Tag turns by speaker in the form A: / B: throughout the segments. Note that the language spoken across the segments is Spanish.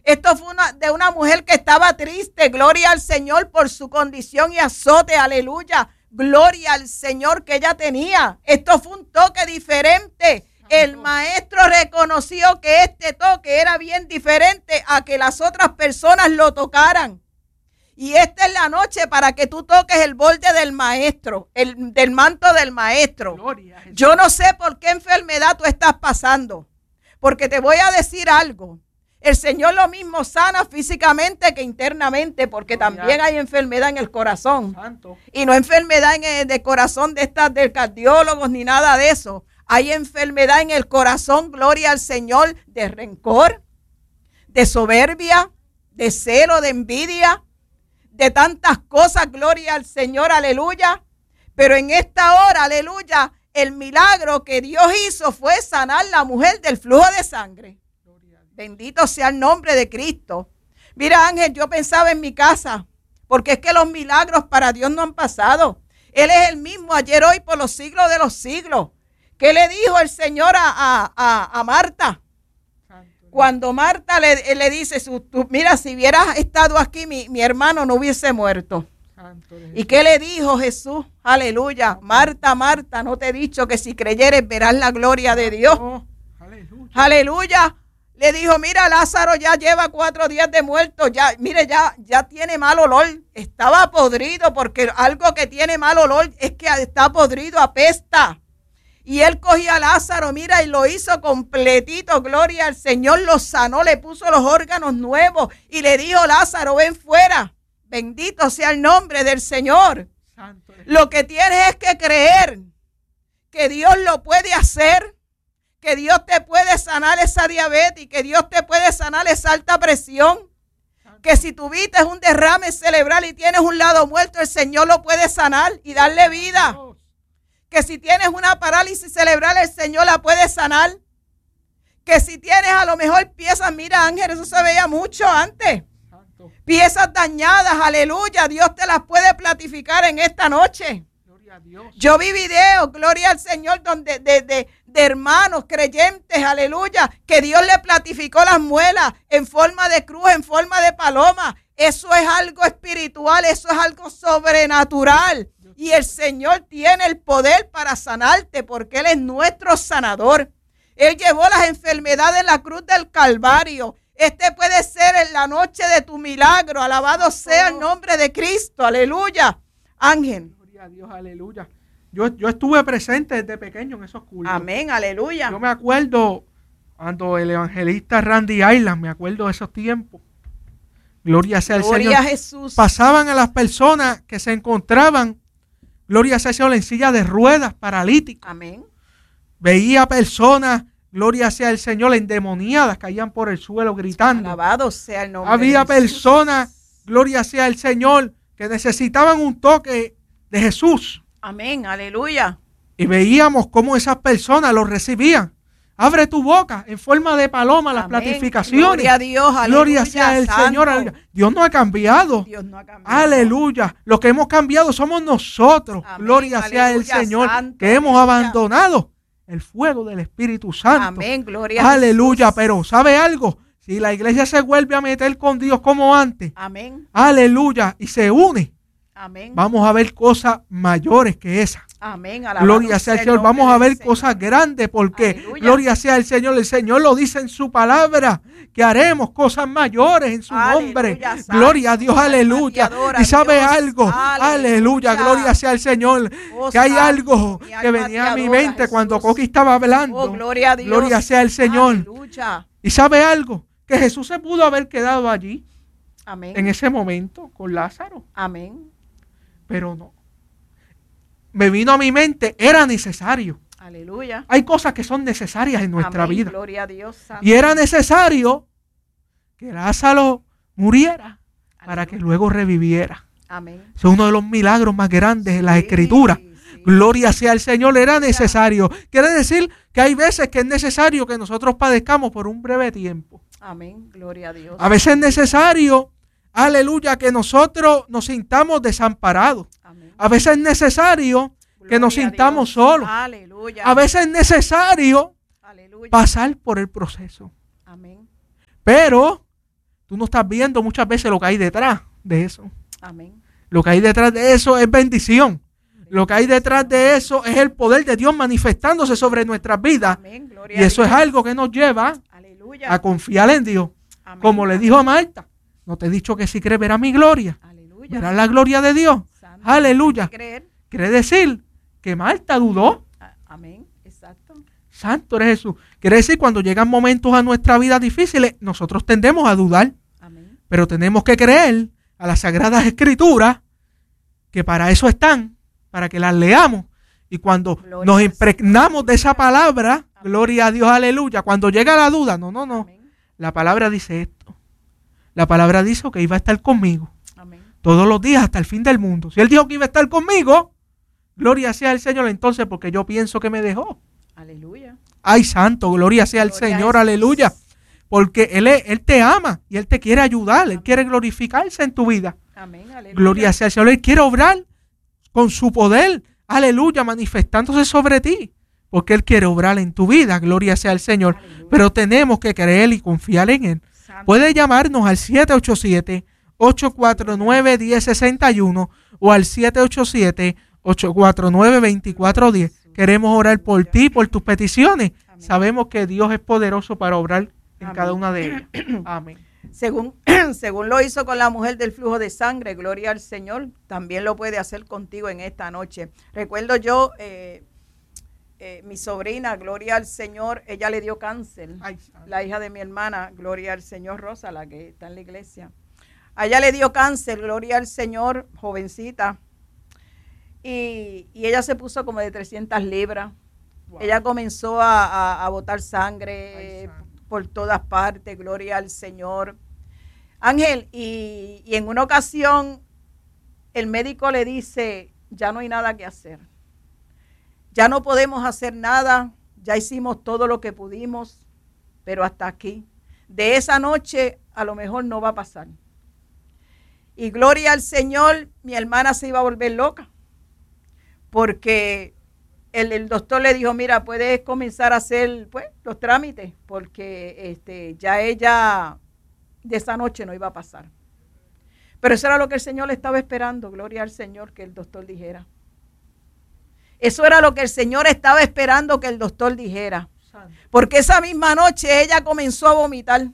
A: Esto fue de una mujer que estaba triste, gloria al Señor, por su condición y azote, aleluya. Gloria al Señor que ella tenía. Esto fue un toque diferente. El maestro reconoció que este toque era bien diferente a que las otras personas lo tocaran. Y esta es la noche para que tú toques el borde del maestro, del manto del maestro. Yo no sé por qué enfermedad tú estás pasando, porque te voy a decir algo. El Señor lo mismo sana físicamente que internamente, porque también hay enfermedad en el corazón. Santo. Y no enfermedad de corazón de estas de cardiólogos ni nada de eso. Hay enfermedad en el corazón, gloria al Señor, de rencor, de soberbia, de celo, de envidia, de tantas cosas, gloria al Señor, aleluya. Pero en esta hora, aleluya, el milagro que Dios hizo fue sanar la mujer del flujo de sangre. Bendito sea el nombre de Cristo. Mira, Ángel, yo pensaba en mi casa, porque es que los milagros para Dios no han pasado. Él es el mismo ayer, hoy, por los siglos de los siglos. ¿Qué le dijo el Señor a Marta? Cuando Marta le dice, mira, si hubieras estado aquí, mi hermano no hubiese muerto. ¿Y qué le dijo Jesús? Aleluya. Marta, Marta, no te he dicho que si creyeres verás la gloria de Dios. Aleluya. Le dijo, mira, Lázaro ya lleva 4 días de muerto, ya tiene mal olor, estaba podrido, porque algo que tiene mal olor es que está podrido, apesta. Y él cogió a Lázaro, mira, y lo hizo completito, gloria al Señor, lo sanó, le puso los órganos nuevos y le dijo, Lázaro, ven fuera. Bendito sea el nombre del Señor. Santo. Lo que tienes es que creer que Dios lo puede hacer, que Dios te puede sanar esa diabetes, que Dios te puede sanar esa alta presión, que si tuviste un derrame cerebral y tienes un lado muerto, el Señor lo puede sanar y darle vida. Que si tienes una parálisis cerebral, el Señor la puede sanar. Que si tienes a lo mejor piezas, mira Ángel, eso se veía mucho antes. Santo. Piezas dañadas, aleluya, Dios te las puede platificar en esta noche. Gloria a Dios. Yo vi videos, gloria al Señor, donde de hermanos creyentes, aleluya, que Dios le platificó las muelas en forma de cruz, en forma de paloma. Eso es algo espiritual, eso es algo sobrenatural. Y el Señor tiene el poder para sanarte porque Él es nuestro sanador. Él llevó las enfermedades en la cruz del Calvario. Este puede ser en la noche de tu milagro. Alabado sea el nombre de Cristo. Aleluya. Ángel.
B: Gloria a Dios, aleluya. Yo estuve presente desde pequeño en esos cultos.
A: Amén, aleluya.
B: Yo me acuerdo cuando el evangelista Randy Island, me acuerdo de esos tiempos. Gloria sea el Señor.
A: Gloria a Jesús.
B: Pasaban a las personas que se encontraban, gloria sea el Señor, en silla de ruedas, paralíticos.
A: Amén.
B: Veía personas, gloria sea el Señor, endemoniadas, caían por el suelo gritando.
A: Alabado sea el nombre
B: Había
A: de Jesús.
B: personas, gloria sea el Señor, que necesitaban un toque de Jesús.
A: Amén, aleluya.
B: Y veíamos cómo esas personas lo recibían. Abre tu boca en forma de paloma. Amén. Las platificaciones.
A: Gloria a Dios, aleluya.
B: Gloria sea el Santo. Señor. Aleluya. Dios no ha cambiado.
A: Dios no ha cambiado.
B: Aleluya. Lo que hemos cambiado somos nosotros. Amén. Gloria aleluya, sea el Señor. Santo, que hemos abandonado el fuego del Espíritu Santo.
A: Amén, gloria
B: aleluya.
A: a Jesús.
B: Pero ¿sabe algo? Si la iglesia se vuelve a meter con Dios como antes.
A: Amén.
B: Aleluya. Y se une.
A: Amén.
B: Vamos a ver cosas mayores que esas.
A: Amén.
B: Gloria sea el Señor. Vamos a ver cosas grandes porque aleluya. Gloria sea el Señor. El Señor lo dice en su palabra que haremos cosas mayores en su nombre. Gloria a Dios, aleluya. Y sabe algo, aleluya, gloria sea el Señor. Que hay algo que venía a mi mente cuando Coqui estaba hablando.
A: Gloria a Dios.
B: Gloria sea el Señor.
A: Aleluya.
B: Y sabe algo, que Jesús se pudo haber quedado allí.
A: Amén.
B: En ese momento con Lázaro.
A: Amén.
B: Pero no. Me vino a mi mente, era necesario.
A: Aleluya.
B: Hay cosas que son necesarias en nuestra
A: Amén.
B: vida.
A: Gloria a Dios. Santo.
B: Y era necesario que Lázaro muriera para que luego reviviera.
A: Amén.
B: Es uno de los milagros más grandes en la Escritura. Sí. Gloria sea al Señor, era necesario. Quiere decir que hay veces que es necesario que nosotros padezcamos por un breve tiempo.
A: Amén. Gloria a Dios.
B: A veces es necesario, aleluya, que nosotros nos sintamos desamparados.
A: Amén.
B: A veces es necesario que nos sintamos solos.
A: Aleluya.
B: A veces es necesario pasar por el proceso.
A: Amén.
B: Pero tú no estás viendo muchas veces lo que hay detrás de eso.
A: Amén.
B: Lo que hay detrás de eso es bendición. Lo que hay detrás de eso es el poder de Dios manifestándose sobre nuestras vidas.
A: Amén.
B: Y eso es algo que nos lleva a confiar en Dios. Amén. Como le dijo a Marta, no te he dicho que si crees verás mi gloria. Aleluya. Verás la gloria de Dios. Santo. Aleluya. Quiere decir que Marta dudó.
A: Amén. Exacto.
B: Santo eres Jesús. Quiere decir cuando llegan momentos a nuestra vida difíciles, nosotros tendemos a dudar. Amén. Pero tenemos que creer a las Sagradas Escrituras, que para eso están, para que las leamos. Y cuando nos impregnamos de esa palabra, amén. Gloria a Dios, aleluya. Cuando llega la duda, no. Amén. La palabra dice esto. La palabra dice que iba a estar conmigo. Amén. Todos los días hasta el fin del mundo. Si Él dijo que iba a estar conmigo, gloria sea al Señor, entonces porque yo pienso que me dejó. Aleluya. Ay, santo, gloria sea al Señor, aleluya. Porque Él te ama y Él te quiere ayudar. Amén. Él quiere glorificarse en tu vida. Amén, aleluya. Gloria sea al Señor. Él quiere obrar con su poder, aleluya, manifestándose sobre ti. Porque Él quiere obrar en tu vida. Gloria sea al Señor. Aleluya. Pero tenemos que creer y confiar en Él. Santo. Puede llamarnos al 787-849-1061 o al 787-849-2410. Queremos orar por ti, por tus peticiones. Amén. Sabemos que Dios es poderoso para obrar en cada una de ellas. Amén.
A: Según lo hizo con la mujer del flujo de sangre, gloria al Señor, también lo puede hacer contigo en esta noche. Recuerdo yo, mi sobrina, gloria al Señor, ella le dio cáncer. Ay, la hija de mi hermana, gloria al Señor, Rosa, la que está en la iglesia. A ella le dio cáncer, gloria al Señor, jovencita. Y ella se puso como de 300 libras. Wow. Ella comenzó a botar sangre por todas partes, gloria al Señor. Ángel, y en una ocasión el médico le dice, ya no hay nada que hacer. Ya no podemos hacer nada, ya hicimos todo lo que pudimos, pero hasta aquí. De esa noche a lo mejor no va a pasar. Y gloria al Señor, mi hermana se iba a volver loca. Porque el doctor le dijo, mira, puedes comenzar a hacer los trámites, porque ya ella de esa noche no iba a pasar. Pero eso era lo que el Señor le estaba esperando, gloria al Señor, que el doctor dijera. Eso era lo que el Señor estaba esperando que el doctor dijera. Porque esa misma noche ella comenzó a vomitar.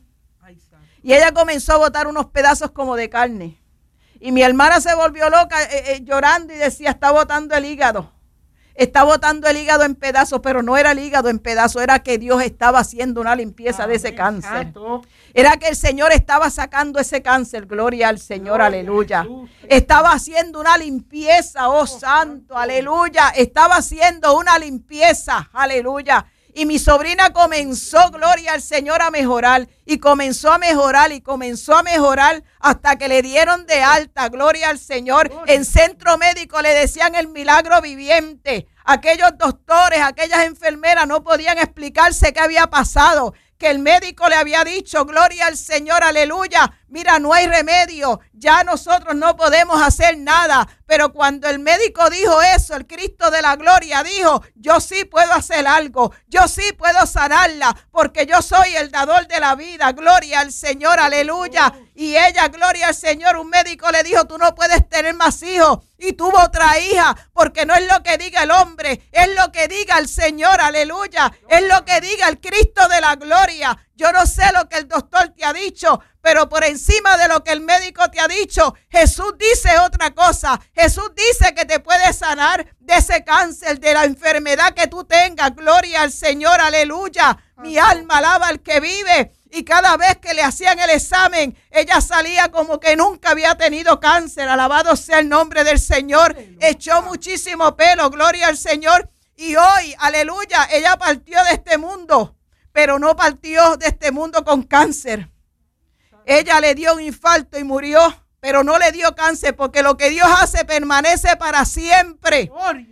A: Y ella comenzó a botar unos pedazos como de carne. Y mi hermana se volvió loca llorando y decía, está botando el hígado. Está botando el hígado en pedazos, pero no era el hígado en pedazos, era que Dios estaba haciendo una limpieza de ese cáncer. Era que el Señor estaba sacando ese cáncer, gloria al Señor, gloria, aleluya. Jesús. Estaba haciendo una limpieza, oh santo, aleluya. Estaba haciendo una limpieza, aleluya. Y mi sobrina comenzó, gloria al Señor, a mejorar. Y comenzó a mejorar y comenzó a mejorar hasta que le dieron de alta, gloria al Señor. Gloria. En centro médico le decían el milagro viviente. Aquellos doctores, aquellas enfermeras no podían explicarse qué había pasado. Que el médico le había dicho, gloria al Señor, aleluya, mira, no hay remedio, ya nosotros no podemos hacer nada. Pero cuando el médico dijo eso, el Cristo de la gloria dijo, yo sí puedo hacer algo, yo sí puedo sanarla, porque yo soy el dador de la vida, gloria al Señor, aleluya. Y ella, gloria al Señor, un médico le dijo, tú no puedes tener más hijos. Y tuvo otra hija, porque no es lo que diga el hombre, es lo que diga el Señor, aleluya. Es lo que diga el Cristo de la gloria. Yo no sé lo que el doctor te ha dicho, pero por encima de lo que el médico te ha dicho, Jesús dice otra cosa. Jesús dice que te puede sanar de ese cáncer, de la enfermedad que tú tengas. Gloria al Señor, aleluya. Mi alma alaba al que vive. Y cada vez que le hacían el examen, ella salía como que nunca había tenido cáncer. Alabado sea el nombre del Señor. Echó muchísimo pelo, gloria al Señor. Y hoy, aleluya, ella partió de este mundo, pero no partió de este mundo con cáncer. Ella le dio un infarto y murió, pero no le dio cáncer, porque lo que Dios hace permanece para siempre.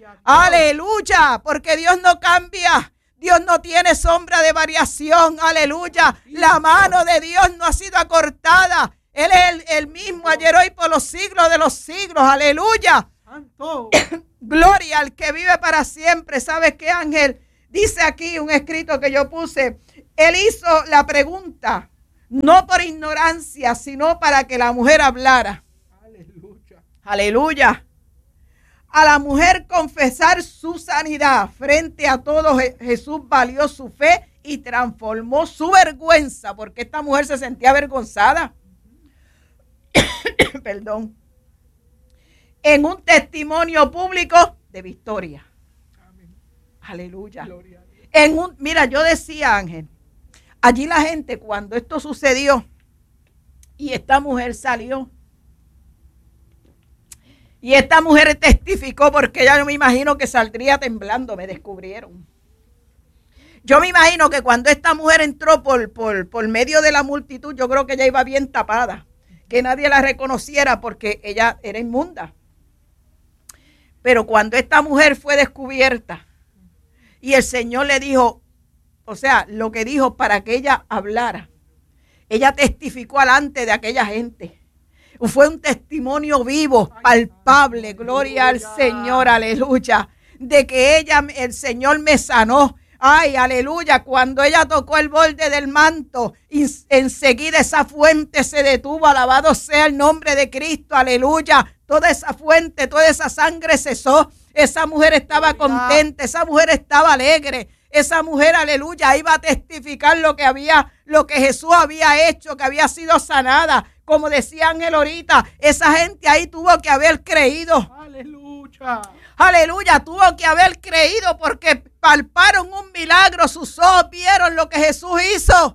A: Aleluya, porque Dios no cambia. Dios no tiene sombra de variación, aleluya. La mano de Dios no ha sido acortada. Él es el mismo ayer, hoy, por los siglos de los siglos, aleluya. Gloria al que vive para siempre. ¿Sabes qué, Ángel? Dice aquí un escrito que yo puse. Él hizo la pregunta, No por ignorancia, sino para que la mujer hablara.
B: Aleluya.
A: Aleluya. A la mujer confesar su sanidad frente a todos, Jesús valió su fe y transformó su vergüenza, porque esta mujer se sentía avergonzada. Perdón. En un testimonio público de victoria. Amén. Aleluya. Mira, yo decía, Ángel, allí la gente, cuando esto sucedió y esta mujer salió, y esta mujer testificó, porque ella, yo me imagino que saldría temblando, me descubrieron. Yo me imagino que cuando esta mujer entró por medio de la multitud, yo creo que ella iba bien tapada, que nadie la reconociera porque ella era inmunda. Pero cuando esta mujer fue descubierta y el Señor le dijo, o sea, lo que dijo para que ella hablara, ella testificó delante de aquella gente. Fue un testimonio vivo, palpable, gloria al Señor, aleluya, de que el Señor me sanó. Ay, aleluya, cuando ella tocó el borde del manto, enseguida esa fuente se detuvo, alabado sea el nombre de Cristo, aleluya. Toda esa fuente, toda esa sangre cesó. Esa mujer estaba contenta, esa mujer estaba alegre. Esa mujer, aleluya, iba a testificar lo que Jesús había hecho, que había sido sanada. Como decía Ángel ahorita, esa gente ahí tuvo que haber creído.
B: Aleluya.
A: Aleluya, tuvo que haber creído porque palparon un milagro, sus ojos vieron lo que Jesús hizo.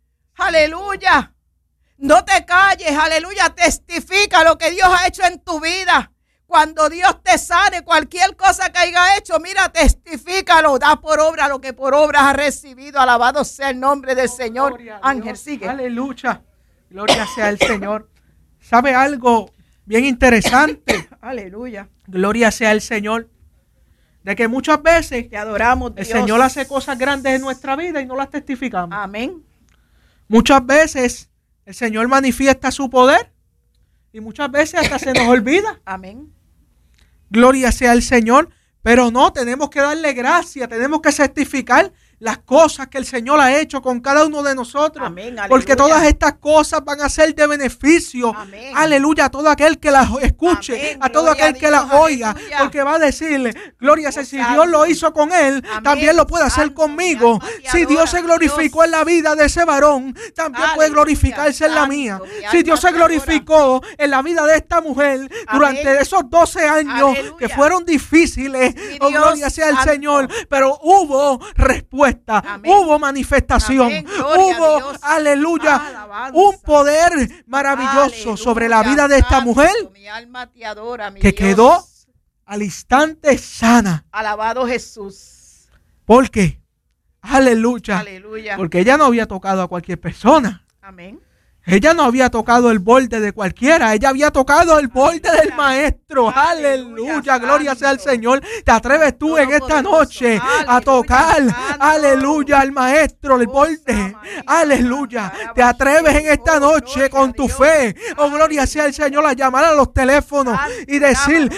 A: Aleluya. No te calles, aleluya, testifica lo que Dios ha hecho en tu vida. Cuando Dios te sane, cualquier cosa que haya hecho, mira, testifícalo, da por obra lo que por obra has recibido. Alabado sea el nombre del Señor. Ángel, sigue.
B: Aleluya, gloria sea al Señor. ¿Sabe algo bien interesante?
A: Aleluya.
B: Gloria sea al Señor. De que muchas veces
A: te adoramos, Dios.
B: El Señor hace cosas grandes en nuestra vida y no las testificamos.
A: Amén.
B: Muchas veces el Señor manifiesta su poder y muchas veces hasta se nos olvida.
A: Amén.
B: Gloria sea al Señor, pero no, tenemos que darle gracias, tenemos que certificar las cosas que el Señor ha hecho con cada uno de nosotros.
A: Amén,
B: porque todas estas cosas van a ser de beneficio.
A: Amén.
B: Aleluya, a todo aquel que las escuche,
A: amén,
B: a todo aquel que las oiga, porque va a decirle, gloria sea, si Dios lo hizo con él,
A: amén,
B: también lo puede hacer conmigo. Si Dios se glorificó en la vida de ese varón, también puede glorificarse en la mía. Si Dios se glorificó en la vida de esta mujer durante esos 12 años que fueron difíciles, oh, gloria sea al Señor, pero hubo respuesta.
A: Amén.
B: Hubo manifestación, hubo, aleluya, un poder maravilloso sobre la vida de esta mujer
A: mi alma te adora, mi
B: que
A: Dios.
B: quedó al instante sana.
A: Alabado Jesús.
B: ¿Por qué? Aleluya.
A: Aleluya.
B: Porque ella no había tocado a cualquier persona.
A: Amén.
B: Ella no había tocado el borde de cualquiera, ella había tocado el borde del Maestro. Aleluya, gloria sea al Señor. ¿Te atreves tú en esta noche a tocar, aleluya, al Maestro, el borde? Aleluya. ¿Te atreves en esta noche con tu fe? Oh, gloria sea al Señor, a llamar a los teléfonos y decir,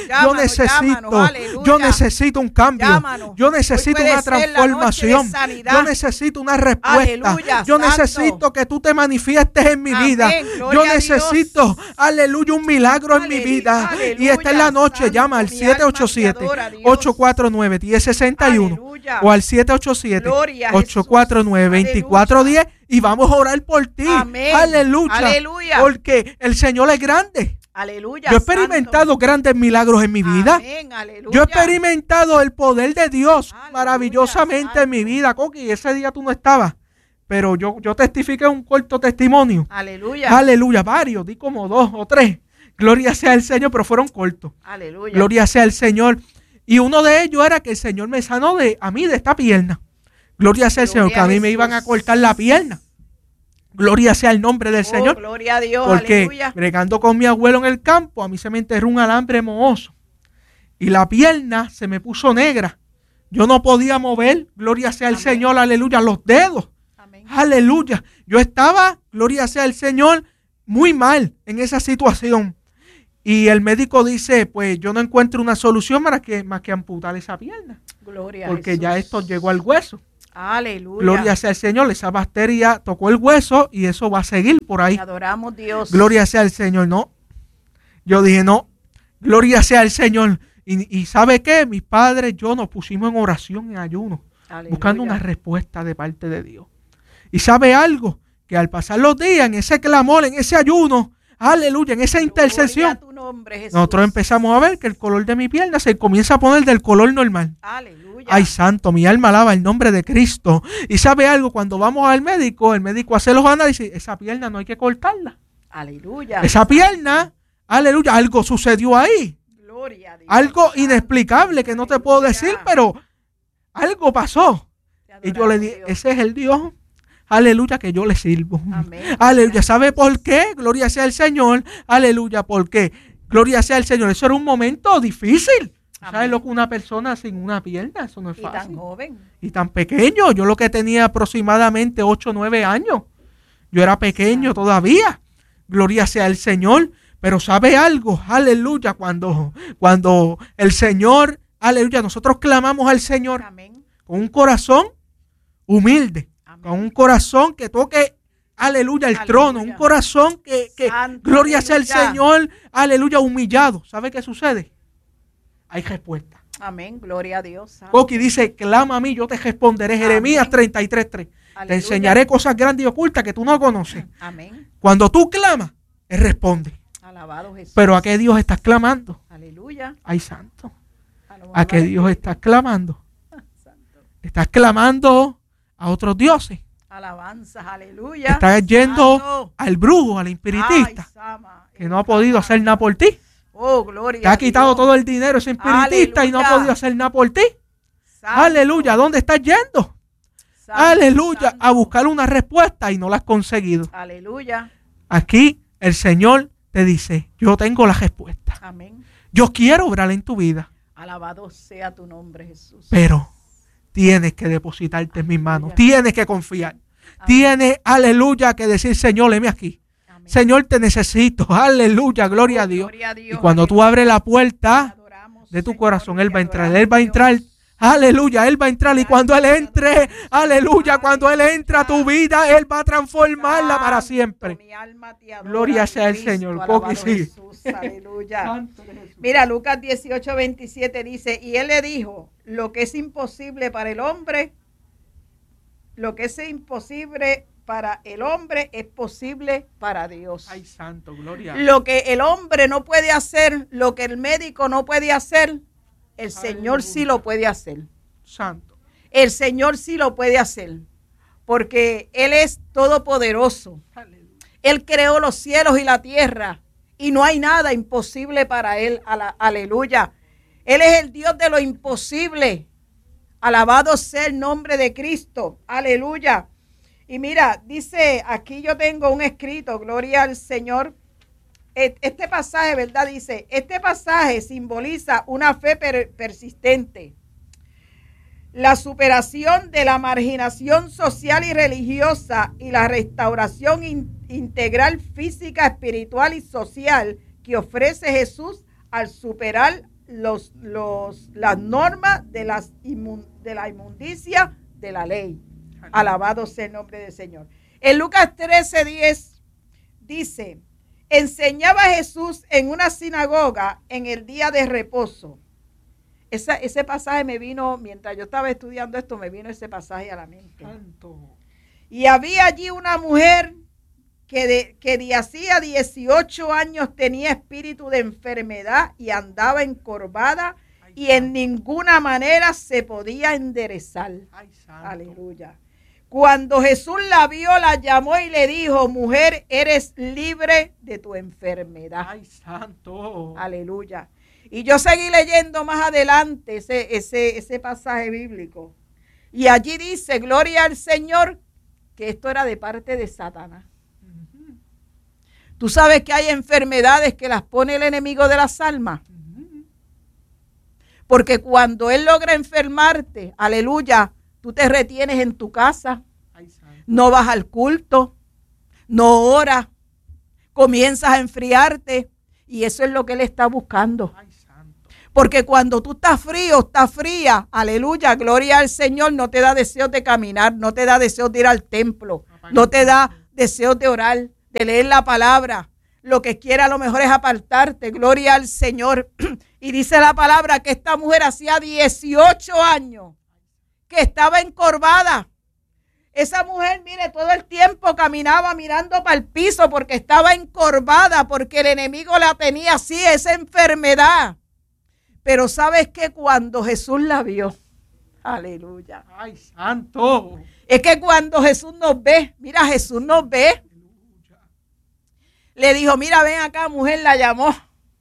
B: yo necesito un cambio, yo necesito una transformación, yo necesito una respuesta, yo necesito que tú te manifiestes en mi vida.
A: Amén,
B: yo necesito, aleluya, un milagro en mi vida.
A: Aleluya,
B: y esta es la noche.
A: santo,
B: llama al 787-849-1061 o al 787-849-2410 y vamos a orar por ti.
A: Amén.
B: Aleluya.
A: Aleluya.
B: Porque el Señor es grande.
A: Aleluya.
B: Yo he experimentado grandes milagros en mi vida.
A: Amén, aleluya.
B: Yo he experimentado el poder de Dios maravillosamente
A: santo.
B: en mi vida. Coqui, ese día tú no estabas. Pero yo testifiqué un corto testimonio.
A: Aleluya.
B: Aleluya, varios, di como 2 o 3. Gloria sea al Señor, pero fueron cortos.
A: Aleluya.
B: Gloria sea al Señor. Y uno de ellos era que el Señor me sanó a mí de esta pierna. Gloria sea al Señor, que a mí me iban a cortar la pierna. Gloria sea el nombre del Señor.
A: Gloria a Dios,
B: porque
A: aleluya.
B: bregando con mi abuelo en el campo, a mí se me enterró un alambre mohoso. Y la pierna se me puso negra. Yo no podía mover, gloria sea al Señor, aleluya, los dedos. Aleluya. Yo estaba, gloria sea el Señor, muy mal en esa situación. Y el médico dice, pues yo no encuentro una solución más que amputar esa pierna.
A: Gloria
B: porque
A: a Jesús.
B: ya esto llegó al hueso.
A: Aleluya.
B: Gloria sea al Señor. Esa bacteria tocó el hueso y eso va a seguir por ahí.
A: Te adoramos, Dios.
B: Gloria sea al Señor. No. Yo dije, no. Gloria sea al Señor. Y ¿sabe qué? Mis padres, yo nos pusimos en oración, en ayuno,
A: Aleluya.
B: buscando una respuesta de parte de Dios. ¿Y sabe algo? Que al pasar los días, en ese clamor, en ese ayuno, aleluya, en esa intercesión,
A: tu nombre,
B: nosotros empezamos a ver que el color de mi pierna se comienza a poner del color normal.
A: Aleluya.
B: Ay, santo, mi alma alaba el nombre de Cristo. Y ¿sabe algo? Cuando vamos al médico, el médico hace los análisis, esa pierna no hay que cortarla.
A: Aleluya.
B: Esa pierna, aleluya, algo sucedió ahí.
A: Gloria a Dios.
B: Algo inexplicable que no te puedo decir, pero algo pasó. Y yo le dije, ese es el Dios, aleluya, que yo le sirvo.
A: Amén.
B: Aleluya. ¿Sabe por qué? Gloria sea el Señor. Aleluya. ¿Por qué? Gloria sea el Señor. Eso era un momento difícil.
A: Amén.
B: ¿Sabes lo que una persona sin una pierna? Eso no es fácil.
A: Y tan joven.
B: Y tan pequeño. Yo lo que tenía aproximadamente 8 o 9 años. Yo era pequeño todavía. Gloria sea el Señor. Pero ¿sabe algo? Aleluya. Cuando el Señor, aleluya, nosotros clamamos al Señor.
A: Amén.
B: Con un corazón humilde.
A: Amén.
B: Con un corazón que toque, aleluya, el trono. Un corazón que
A: Santo,
B: gloria sea el
A: aleluya.
B: Señor, aleluya, humillado. ¿Sabe qué sucede? Hay respuesta.
A: Amén. Gloria a Dios. Santo.
B: Coqui dice, clama a mí, yo te responderé. Jeremías 33:3. Te
A: Aleluya.
B: enseñaré cosas grandes y ocultas que tú no conoces.
A: Amén.
B: Cuando tú clamas, Él responde.
A: Alabado Jesús.
B: Pero ¿a qué Dios estás clamando?
A: Aleluya.
B: Ay, santo.
A: Alabado
B: ¿A qué Dios estás clamando?
A: Santo.
B: Estás clamando a otros dioses.
A: Alabanzas, aleluya.
B: Estás yendo
A: Santo.
B: al brujo, al espiritista,
A: Ay, Sama.
B: que no ha podido hacer nada por ti.
A: Oh, gloria.
B: Te ha
A: a
B: quitado
A: Dios.
B: todo el dinero ese espiritista y no ha
A: Aleluya.
B: podido hacer nada por ti.
A: Santo.
B: Aleluya. ¿Dónde estás yendo?
A: Santo,
B: Aleluya.
A: santo.
B: A buscar una respuesta y no la has conseguido.
A: Aleluya.
B: Aquí el Señor te dice, yo tengo la respuesta.
A: Amén.
B: Yo quiero obrar en tu vida,
A: Alabado sea tu nombre, Jesús.
B: pero tienes que depositarte en mis manos.
A: Aleluya.
B: Tienes que confiar.
A: Amén.
B: Tienes, aleluya, que decir, Señor, heme aquí.
A: Amén.
B: Señor, te necesito. Aleluya, gloria a Dios.
A: Gloria a Dios.
B: Y cuando tú abres la puerta
A: Te adoramos,
B: de tu
A: Señor,
B: corazón,
A: te
B: Él va a entrar.
A: adoramos,
B: Él va a entrar.
A: Dios.
B: Aleluya, Él va a entrar. Y cuando Él entre, aleluya, cuando Él entra a tu vida, Él va a transformarla para
A: Santo,
B: siempre.
A: mi alma te adora,
B: Gloria sea el
A: Cristo,
B: Señor.
A: alabado
B: Coqui, sí.
A: Jesús, aleluya.
B: Santo de Jesús.
A: Mira, Lucas 18:27 dice, y él le dijo, lo que es imposible para el hombre, lo que es imposible para el hombre es posible para Dios.
B: Ay, santo, gloria.
A: Lo que el hombre no puede hacer, lo que el médico no puede hacer, el Señor sí lo puede hacer.
B: Santo.
A: El Señor sí lo puede hacer, porque Él es todopoderoso.
B: Aleluya.
A: Él creó los cielos y la tierra y no hay nada imposible para Él. Aleluya. Él es el Dios de lo imposible. Alabado sea el nombre de Cristo. Aleluya. Y mira, dice, aquí yo tengo un escrito, gloria al Señor. Este pasaje, ¿verdad? Dice, este pasaje simboliza una fe persistente. La superación de la marginación social y religiosa y la restauración integral física, espiritual y social que ofrece Jesús al superar las normas de la inmundicia de la ley. Alabado sea el nombre del Señor. En Lucas 13:10 dice, enseñaba Jesús en una sinagoga en el día de reposo. Ese pasaje me vino, mientras yo estaba estudiando esto, me vino ese pasaje a la mente.
B: Santo.
A: Y había allí una mujer que de hacía 18 años tenía espíritu de enfermedad y andaba encorvada y en ninguna manera se podía enderezar.
B: Ay, santo.
A: Aleluya. Cuando Jesús la vio, la llamó y le dijo, mujer, eres libre de tu enfermedad.
B: Ay, santo.
A: Aleluya. Y yo seguí leyendo más adelante ese pasaje bíblico. Y allí dice, gloria al Señor, que esto era de parte de Satanás.
B: Ujú.
A: Tú sabes que hay enfermedades que las pone el enemigo de las almas.
B: Ujú.
A: Porque cuando él logra enfermarte, aleluya, tú te retienes en tu casa,
B: Ay, santo.
A: no vas al culto, no oras, comienzas a enfriarte. Y eso es lo que él está buscando.
B: Ay, santo.
A: Porque cuando tú estás frío, estás fría, aleluya, gloria al Señor, no te da deseos de caminar, no te da deseos de ir al templo, no te da deseos de orar, de leer la palabra. Lo que quiere a lo mejor es apartarte, gloria al Señor. Y dice la palabra que esta mujer hacía 18 años que estaba encorvada. Esa mujer, mire, todo el tiempo caminaba mirando para el piso porque estaba encorvada, porque el enemigo la tenía así, esa enfermedad. Pero ¿sabes qué? Cuando Jesús la vio, aleluya.
B: ¡Ay, santo!
A: Es que cuando Jesús nos ve, mira, Jesús nos ve. Le dijo, mira, ven acá, mujer, la llamó.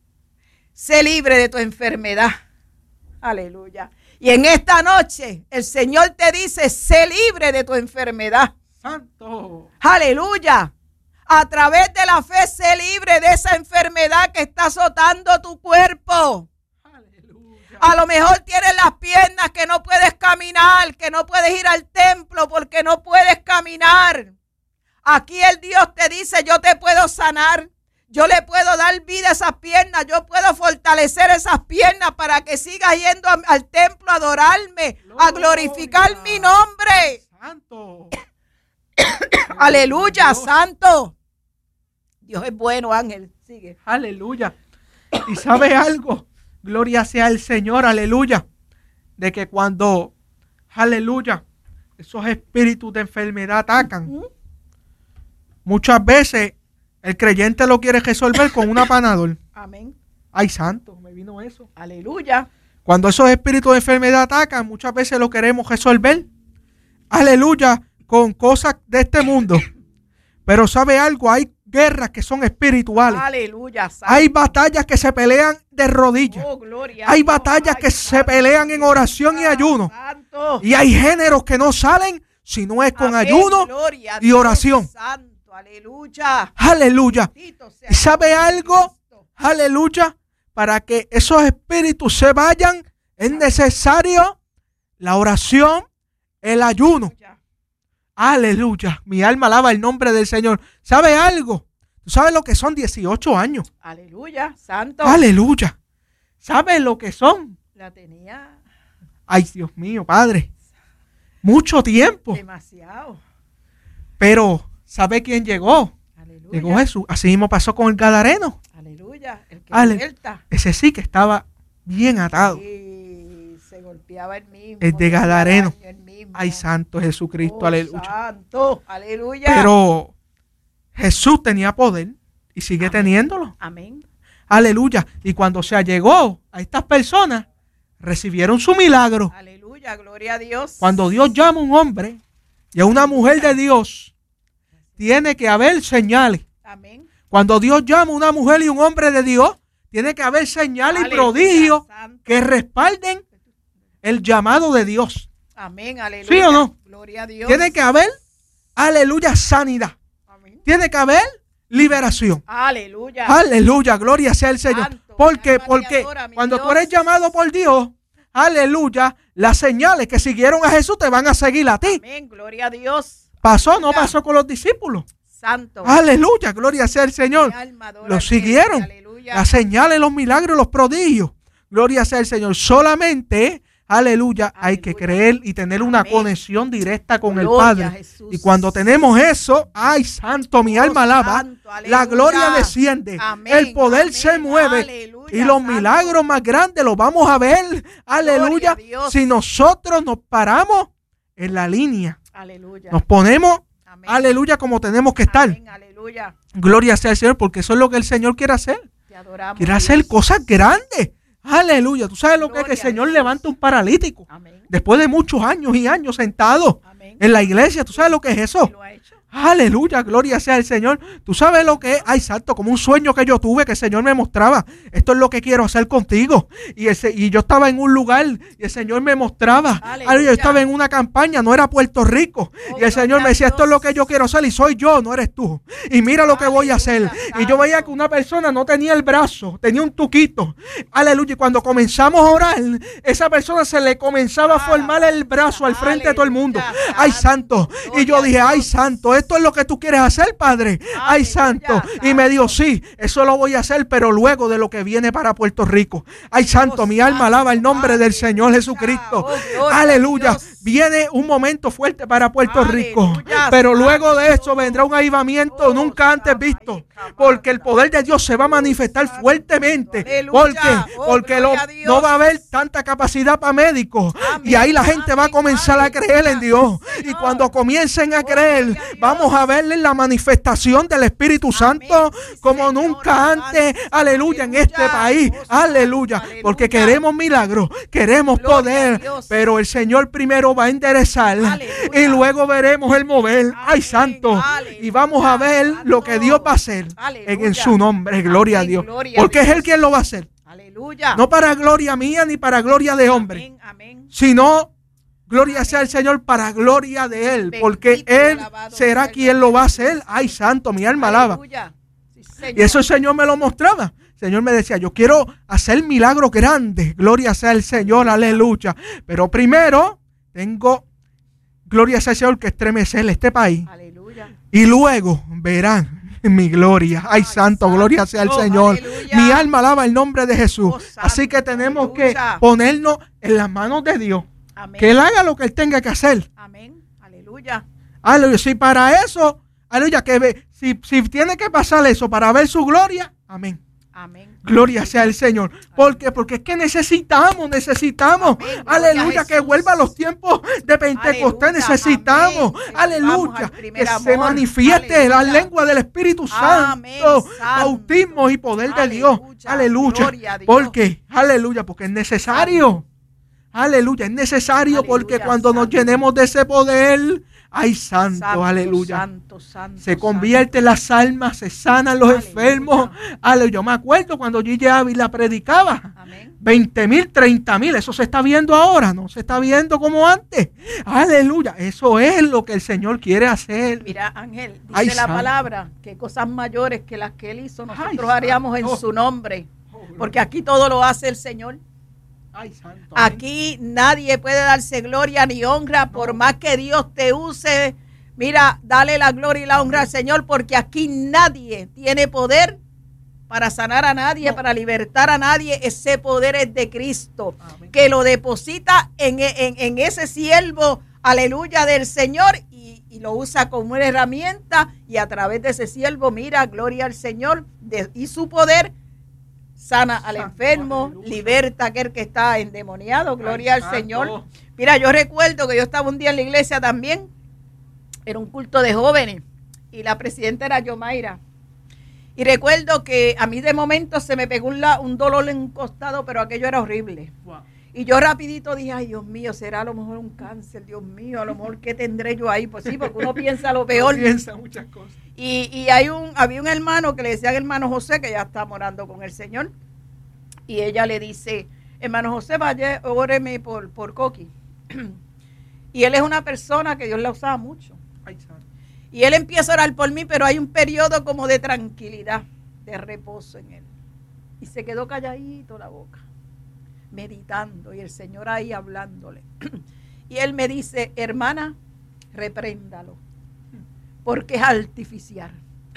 A: Sé libre de tu enfermedad. Aleluya. Y en esta noche el Señor te dice, sé libre de tu enfermedad.
B: Santo.
A: Aleluya. A través de la fe, sé libre de esa enfermedad que está azotando tu cuerpo. Aleluya. A lo mejor tienes las piernas que no puedes caminar, que no puedes ir al templo porque no puedes caminar. Aquí el Dios te dice, yo te puedo sanar. Yo le puedo dar vida a esas piernas. Yo puedo fortalecer esas piernas para que sigas yendo al templo a adorarme, a glorificar mi nombre.
B: Santo.
A: Aleluya, santo. Dios es bueno, Ángel. Sigue.
B: Aleluya. ¿Y sabe algo? Gloria sea el Señor, aleluya. De que cuando, aleluya, esos espíritus de enfermedad atacan, muchas veces el creyente lo quiere resolver con una Panadol.
A: Amén.
B: Ay, santo, me vino eso.
A: Aleluya.
B: Cuando esos espíritus de enfermedad atacan, muchas veces lo queremos resolver. Aleluya, con cosas de este mundo. Pero ¿sabe algo? Hay guerras que son espirituales.
A: Aleluya. Santo.
B: Hay batallas que se pelean de rodillas.
A: Oh, gloria.
B: Hay batallas que se pelean en oración y ayuno.
A: Santo.
B: Y hay géneros que no salen si no es con ayuno y oración.
A: Santo. Aleluya.
B: Aleluya. ¿Y sabe algo? Aleluya. Para que esos espíritus se vayan, es necesario la oración, el ayuno. Aleluya. Mi alma alaba el nombre del Señor. ¿Sabe algo? ¿Tú sabes lo que son 18 años?
A: Aleluya. Santo.
B: Aleluya. ¿Sabes lo que son?
A: La tenía.
B: Ay, Dios mío, Padre. Mucho tiempo.
A: Demasiado.
B: Pero ¿sabe quién llegó?
A: Aleluya.
B: Llegó Jesús. Así mismo pasó con el gadareno.
A: Aleluya. El que vuelta.
B: Ese sí que estaba bien atado.
A: Sí, se golpeaba el mismo.
B: El de gadareno.
A: El mismo.
B: Ay, santo Jesucristo. Aleluya.
A: Santo. Aleluya.
B: Pero Jesús tenía poder y sigue teniéndolo.
A: Amén.
B: Aleluya. Y cuando se allegó a estas personas, recibieron su milagro.
A: Aleluya. Gloria a Dios.
B: Cuando Dios llama a un hombre y a una mujer de Dios, tiene que haber señales.
A: Amén.
B: Cuando Dios llama a una mujer y un hombre de Dios, tiene que haber señales y prodigios que respalden el llamado de Dios.
A: Amén, aleluya.
B: ¿Sí o no?
A: Gloria a Dios.
B: Tiene que haber, aleluya, sanidad.
A: Amén.
B: Tiene que haber liberación.
A: Aleluya.
B: Aleluya, gloria sea el Señor.
A: Santo,
B: Porque cuando tú eres llamado por Dios, aleluya, las señales que siguieron a Jesús te van a seguir a ti.
A: Amén, gloria a Dios.
B: ¿Pasó? ¿No pasó con los discípulos?
A: Santo.
B: Aleluya, gloria sea el Señor. Los siguieron. Las señales, los milagros, los prodigios. Gloria sea el Señor. Solamente, aleluya, hay que creer y tener una conexión directa con el Padre. Y cuando tenemos eso, ay, santo, mi alma alaba. La gloria desciende. El poder se mueve. Y los milagros más grandes los vamos a ver. Aleluya. Si nosotros nos paramos en la línea.
A: Aleluya.
B: Nos ponemos, amén, aleluya, como tenemos que estar.
A: Amén, aleluya.
B: Gloria sea al Señor, porque eso es lo que el Señor quiere hacer.
A: Te adoramos,
B: quiere hacer
A: Dios.
B: Cosas grandes. Aleluya. Tú sabes lo que es que el Señor levanta un paralítico.
A: Amén.
B: Después de muchos años y años sentado, amén, en la iglesia. ¿Tú sabes lo que es eso?
A: Lo ha hecho.
B: Aleluya, gloria sea el Señor. Tú sabes lo que es, ay, santo, como un sueño que yo tuve, que el Señor me mostraba. Esto es lo que quiero hacer contigo. Y yo estaba en un lugar y el Señor me mostraba. Aleluya. Yo estaba en una campaña, no era Puerto Rico. Y el Señor me decía, esto es lo que yo quiero hacer y soy yo, no eres tú. Y mira lo que voy a hacer. Y yo veía que una persona no tenía el brazo, tenía un tuquito. Aleluya. Y cuando comenzamos a orar, esa persona se le comenzaba a formar el brazo al frente de todo el mundo. Ay, santo. Y yo dije, ay, santo, esto es lo que tú quieres hacer, Padre. Ay, santo. Y me dijo, sí, eso lo voy a hacer, pero luego de lo que viene para Puerto Rico. Ay, santo, mi alma alaba el nombre del Señor Jesucristo. Aleluya. Viene un momento fuerte para Puerto Rico, pero luego de eso vendrá un avivamiento nunca antes visto, porque el poder de Dios se va a manifestar fuertemente. Porque no va a haber tanta capacidad para médicos, y ahí la gente va a comenzar a creer en Dios, y cuando comiencen a creer, vamos a verle la manifestación del Espíritu Santo como nunca antes, aleluya, en este país, aleluya, porque queremos milagros, queremos poder, pero el Señor primero va a enderezar, y luego veremos el mover, ay, santo, y vamos a ver lo que Dios va a hacer en su nombre, gloria a Dios, porque es Él quien lo va a hacer.
A: Aleluya.
B: No para gloria mía ni para gloria de hombre, sino gloria sea el Señor para gloria de Él, porque Él será quien lo va a hacer. Ay, santo, mi alma alaba. Y eso el Señor me lo mostraba. El Señor me decía, yo quiero hacer milagros grandes. Gloria sea el Señor, aleluya. Pero primero tengo, gloria sea el Señor, que estremecer este país. Aleluya. Y luego verán mi gloria. Ay, santo, gloria sea el Señor. Aleluya. Mi alma alaba el nombre de Jesús. Así que tenemos que ponernos en las manos de Dios. Amén. Que Él haga lo que Él tenga que hacer. Amén. Aleluya. Aleluya. Si para eso, aleluya, si tiene que pasar eso para ver su gloria, amén. Amén. Gloria sea el Señor. ¿Por qué? Porque es que necesitamos. Amén. Aleluya, que vuelvan los tiempos de Pentecostés. Necesitamos. Amén. Aleluya, que se manifieste la lengua del Espíritu Santo. Bautismo y poder de Dios. Aleluya. ¿Por qué? Aleluya, porque es necesario. Aleluya, es necesario, porque cuando nos llenemos de ese poder, ay, santo, aleluya, se convierten las almas, se sanan los enfermos. Aleluya, yo me acuerdo cuando Gigi Ávila predicaba, 20,000, 30,000, eso se está viendo ahora, no se está viendo como antes. Aleluya, eso es lo que el Señor quiere hacer.
A: Mira, Ángel, dice la palabra que cosas mayores que las que Él hizo nosotros haríamos en su nombre, porque aquí todo lo hace el Señor. Ay, santo, aquí nadie puede darse gloria ni honra, por más que Dios te use. Mira, dale la gloria y la honra al Señor, porque aquí nadie tiene poder para sanar a nadie, para libertar a nadie. Ese poder es de Cristo. Amén. Que lo deposita en ese siervo, aleluya, del Señor, y lo usa como una herramienta, y a través de ese siervo, mira, gloria al Señor, y su poder sana al enfermo, aleluya, liberta a aquel que está endemoniado, gloria al Señor. Mira, yo recuerdo que yo estaba un día en la iglesia también, era un culto de jóvenes, y la presidenta era Yomaira. Y recuerdo que a mí de momento se me pegó un dolor en un costado, pero aquello era horrible. Wow. Y yo rapidito dije, ay, Dios mío, será a lo mejor un cáncer, Dios mío, a lo mejor ¿qué tendré yo ahí? Pues sí, porque uno piensa lo peor.
B: Uno piensa muchas cosas.
A: Y había un hermano que le decía al hermano José, que ya está morando con el Señor, y ella le dice, hermano José, vaya, óreme por Coqui. Y él es una persona que Dios la usaba mucho. Ay, y él empieza a orar por mí, pero hay un periodo como de tranquilidad, de reposo en él. Y se quedó calladito la boca, meditando, y el Señor ahí hablándole. Y él me dice, hermana, repréndalo, porque es artificial.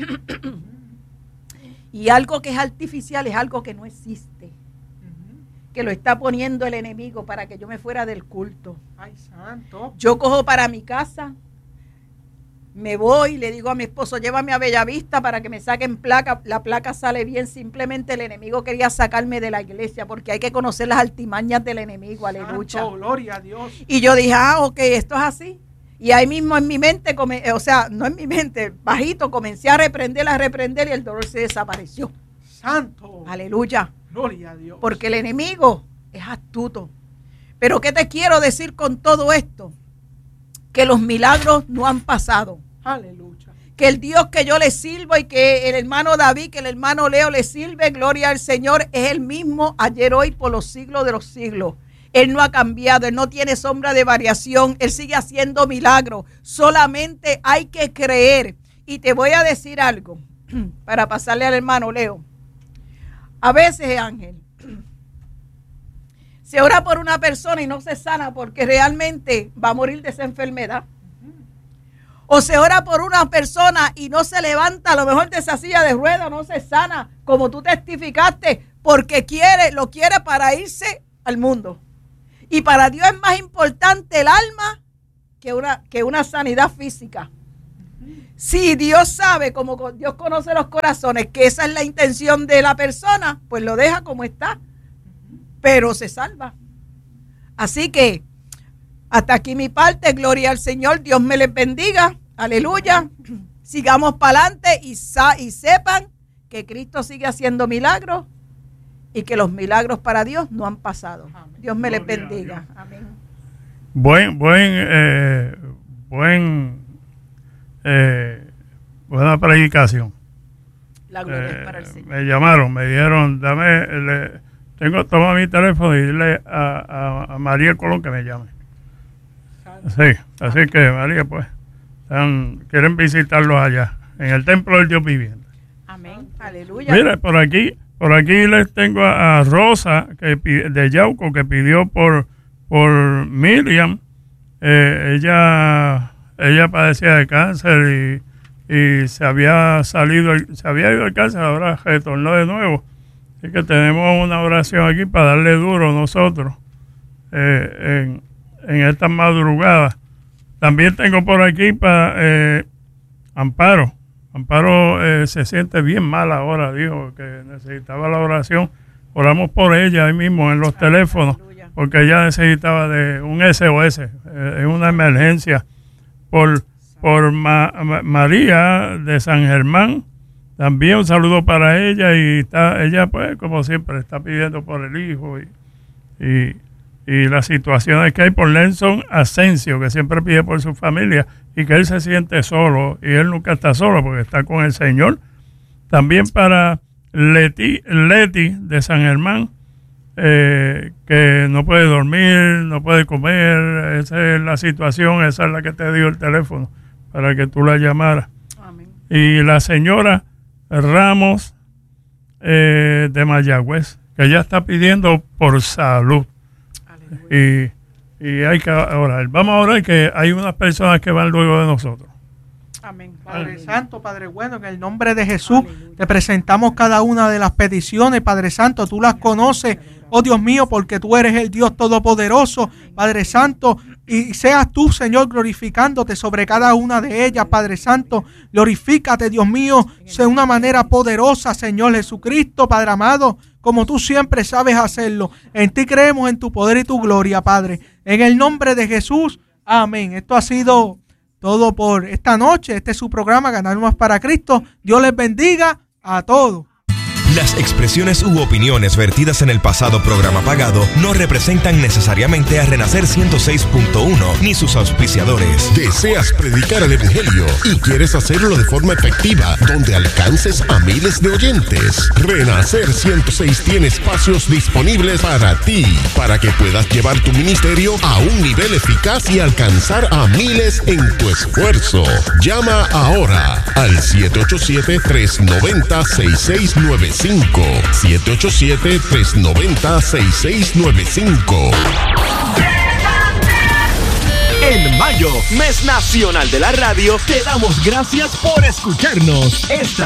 A: Y algo que es artificial es algo que no existe, que lo está poniendo el enemigo para que yo me fuera del culto. Ay, santo. Yo cojo para mi casa, me voy, le digo a mi esposo, llévame a Bellavista para que me saquen placa. La placa sale bien, simplemente el enemigo quería sacarme de la iglesia, porque hay que conocer las artimañas del enemigo, aleluya. Santo, gloria a Dios. Y yo dije, ok, esto es así. Y ahí mismo en mi mente, o sea, no en mi mente, bajito, comencé a reprender y el dolor se desapareció. Santo. Aleluya. Gloria a Dios. Porque el enemigo es astuto. Pero ¿qué te quiero decir con todo esto? Que los milagros no han pasado. Aleluya. Que el Dios que yo le sirvo y que el hermano David, que el hermano Leo le sirve, gloria al Señor, es el mismo ayer, hoy, por los siglos de los siglos. Él no ha cambiado, Él no tiene sombra de variación, Él sigue haciendo milagros. Solamente hay que creer. Y te voy a decir algo para pasarle al hermano Leo. A veces, Ángel, se ora por una persona y no se sana porque realmente va a morir de esa enfermedad. O se ora por una persona y no se levanta, a lo mejor de esa silla de ruedas, no se sana, como tú testificaste, porque lo quiere para irse al mundo. Y para Dios es más importante el alma que una sanidad física. Si Dios sabe, como Dios conoce los corazones, que esa es la intención de la persona, pues lo deja como está, pero se salva. Así que hasta aquí mi parte, gloria al Señor, Dios me les bendiga, aleluya. Sigamos para adelante y sepan que Cristo sigue haciendo milagros y que los milagros para Dios no han pasado. Dios me les bendiga. Amén.
C: Buena predicación.
A: La gloria es para el Señor.
C: Me llamaron, me dijeron, toma mi teléfono y dile a María Colón que me llame. Sí, así que María, pues, quieren visitarlos allá, en el templo del Dios viviente.
A: Amén, aleluya.
C: Mira, por aquí les tengo a Rosa de Yauco, que pidió por Miriam. Ella padecía de cáncer y se había ido al cáncer, ahora retornó de nuevo. Así que tenemos una oración aquí para darle duro nosotros en estas madrugadas. También tengo por aquí para Amparo. Amparo se siente bien mal ahora, dijo que necesitaba la oración. Oramos por ella ahí mismo en los teléfonos, porque ella necesitaba de un SOS, es una emergencia. Por María de San Germán, también un saludo para ella, y ella pues como siempre está pidiendo por el hijo y las situaciones que hay. Por Lenson Asensio, que siempre pide por su familia y que él se siente solo, y él nunca está solo porque está con el Señor. También para Leti de San Germán, que no puede dormir, no puede comer. Esa es la situación, esa es la que te dio el teléfono para que tú la llamaras.
A: Amén.
C: Y la señora Ramos de Mayagüez, que ella está pidiendo por salud. Y hay que orar. Vamos a orar, que hay unas personas que van luego de nosotros.
A: Amén.
B: Padre Santo, Padre bueno, en el nombre de Jesús, te presentamos cada una de las peticiones, Padre Santo, tú las conoces, oh Dios mío, porque tú eres el Dios Todopoderoso, Padre Santo, y seas tú, Señor, glorificándote sobre cada una de ellas, Padre Santo. Glorifícate, Dios mío, de una manera poderosa, Señor Jesucristo, Padre amado, como tú siempre sabes hacerlo. En ti creemos, en tu poder y tu gloria, Padre. En el nombre de Jesús, amén. Esto ha sido todo por esta noche. Este es su programa, Ganar Más para Cristo. Dios les bendiga a todos.
D: Las expresiones u opiniones vertidas en el pasado programa pagado no representan necesariamente a Renacer 106.1 ni sus auspiciadores.
E: ¿Deseas predicar el evangelio y quieres hacerlo de forma efectiva, donde alcances a miles de oyentes? Renacer 106 tiene espacios disponibles para ti, para que puedas llevar tu ministerio a un nivel eficaz y alcanzar a miles en tu esfuerzo. Llama ahora al 787-390-6695. 787-390-6695.
D: En mayo, mes nacional de la radio, te damos gracias por escucharnos.